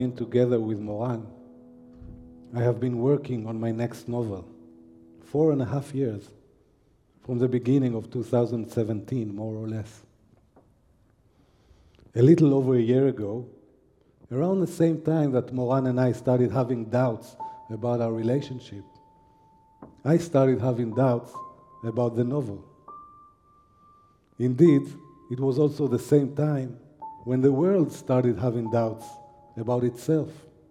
Together with Moran, I have been working on my next novel, 4.5 years, from the beginning of 2017, more or less. A little over a year ago, around the same time that Moran and I started having doubts about our relationship, I started having doubts about the novel. Indeed, it was also the same time when the world started having doubts about itself.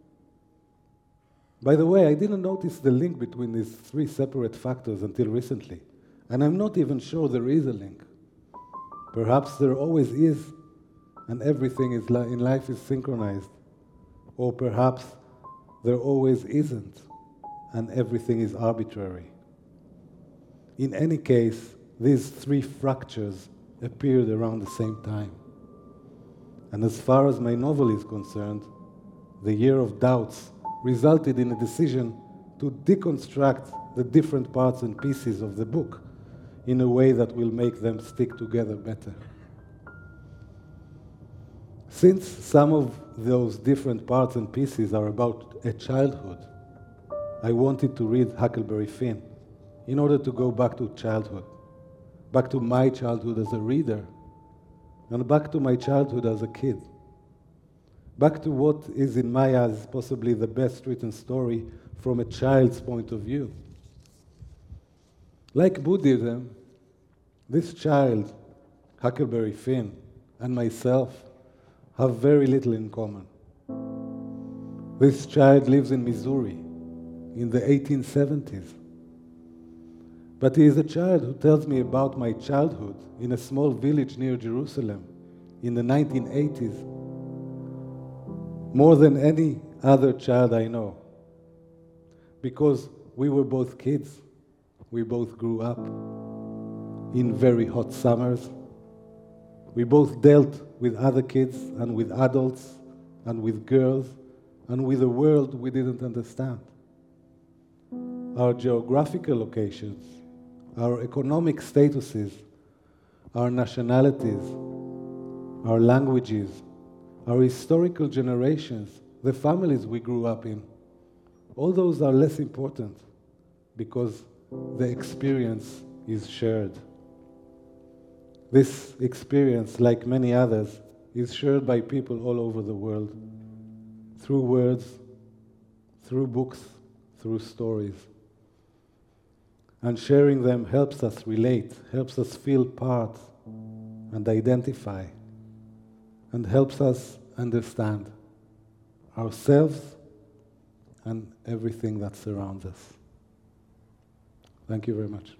By the way, I didn't notice the link between these three separate factors until recently, and I'm not even sure there is a link. Perhaps there always is, and everything in life is synchronized. Or perhaps there always isn't, and everything is arbitrary. In any case, these three fractures appeared around the same time. And as far as my novel is concerned, The Year of Doubts resulted in a decision to deconstruct the different parts and pieces of the book in a way that will make them stick together better. Since some of those different parts and pieces are about a childhood, I wanted to read Huckleberry Finn in order to go back to childhood, back to my childhood as a reader, and back to my childhood as a kid. Back to what is, in my eyes, possibly the best written story from a child's point of view. Like Buddhism, this child, Huckleberry Finn, and myself have very little in common. This child lives in Missouri in the 1870s. But he is a child who tells me about my childhood in a small village near Jerusalem in the 1980s, more than any other child I know. Because we were both kids, we both grew up in very hot summers. We both dealt with other kids and with adults and with girls and with a world we didn't understand. Our geographical locations, our economic statuses, our nationalities, our languages, our historical generations, the families we grew up in, all those are less important because the experience is shared. This experience, like many others, is shared by people all over the world, through words, through books, through stories. And sharing them helps us relate, helps us feel part and identify, and helps us understand ourselves and everything that surrounds us. Thank you very much.